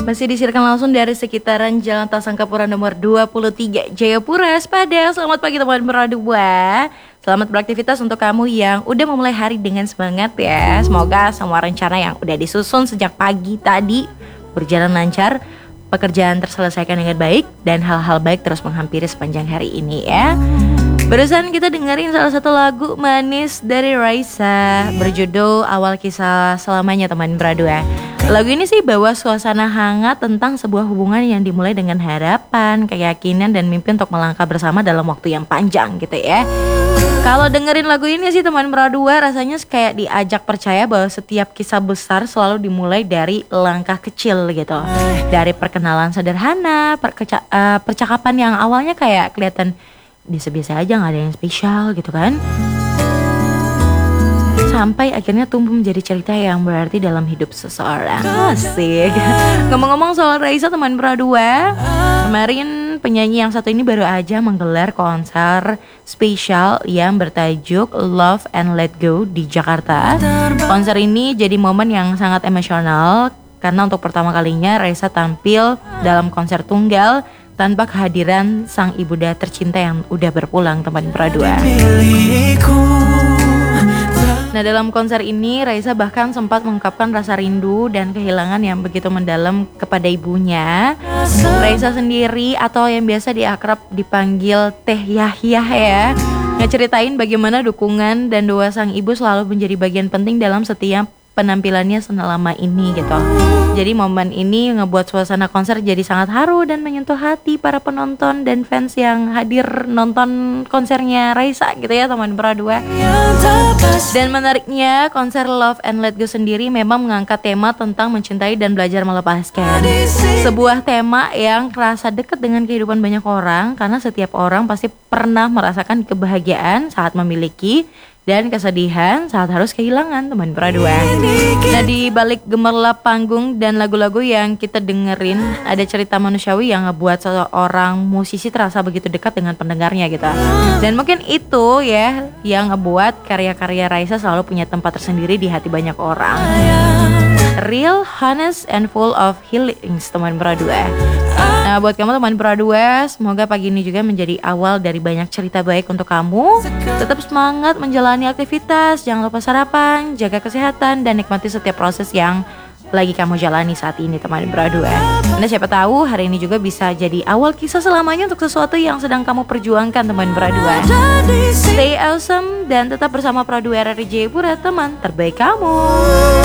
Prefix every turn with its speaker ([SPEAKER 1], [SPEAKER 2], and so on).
[SPEAKER 1] Masih disiarkan langsung dari sekitaran Jalan Tasangkapura nomor 23 Jayapura. Sepada selamat pagi teman berdua. Selamat beraktivitas untuk kamu yang udah memulai hari dengan semangat ya. Semoga semua rencana yang udah disusun sejak pagi tadi berjalan lancar, pekerjaan terselesaikan dengan baik, dan hal-hal baik terus menghampiri sepanjang hari ini ya. Barusan kita dengerin salah satu lagu manis dari Raisa berjudul Awal Kisah Selamanya teman berdua. Lagu ini sih bawa suasana hangat tentang sebuah hubungan yang dimulai dengan harapan, keyakinan, dan mimpi untuk melangkah bersama dalam waktu yang panjang gitu ya. Kalau dengerin lagu ini sih teman berdua, rasanya kayak diajak percaya bahwa setiap kisah besar selalu dimulai dari langkah kecil gitu. Dari perkenalan sederhana, percakapan yang awalnya kayak kelihatan biasa-biasa aja, gak ada yang spesial gitu kan, sampai akhirnya tumbuh menjadi cerita yang berarti dalam hidup seseorang. Asik. Ngomong-ngomong soal Raisa teman berdua, kemarin penyanyi yang satu ini baru aja menggelar konser spesial yang bertajuk Love and Let Go di Jakarta. Konser ini jadi momen yang sangat emosional karena untuk pertama kalinya Raisa tampil dalam konser tunggal tanpa kehadiran sang ibunda tercinta yang udah berpulang teman berdua. Nah, dalam konser ini Raisa bahkan sempat mengungkapkan rasa rindu dan kehilangan yang begitu mendalam kepada ibunya. Raisa sendiri atau yang biasa diakrab dipanggil Teh Yahya ya, ngeceritain bagaimana dukungan dan doa sang ibu selalu menjadi bagian penting dalam setiap penampilannya selama ini gitu. Jadi momen ini ngebuat suasana konser jadi sangat haru dan menyentuh hati para penonton dan fans yang hadir nonton konsernya Raisa gitu ya teman berdua. Dan menariknya konser Love and Let Go sendiri memang mengangkat tema tentang mencintai dan belajar melepaskan. Sebuah tema yang kerasa dekat dengan kehidupan banyak orang karena setiap orang pasti pernah merasakan kebahagiaan saat memiliki dan kesedihan saat harus kehilangan teman berdua. Nah, di balik gemerlap panggung dan lagu-lagu yang kita dengerin, ada cerita manusiawi yang ngebuat seorang musisi terasa begitu dekat dengan pendengarnya gitu. Dan mungkin itu ya yang ngebuat karya-karya Raisa selalu punya tempat tersendiri di hati banyak orang. Real, honest, and full of healings teman berdua. Nah, buat kamu teman berdua, semoga pagi ini juga menjadi awal dari banyak cerita baik untuk kamu. Tetap semangat menjalani aktivitas, jangan lupa sarapan, jaga kesehatan, dan nikmati setiap proses yang lagi kamu jalani saat ini teman berdua. Nah, siapa tahu hari ini juga bisa jadi awal kisah selamanya untuk sesuatu yang sedang kamu perjuangkan teman berdua. Stay awesome dan tetap bersama Pradua RRI Jayapura, teman terbaik kamu.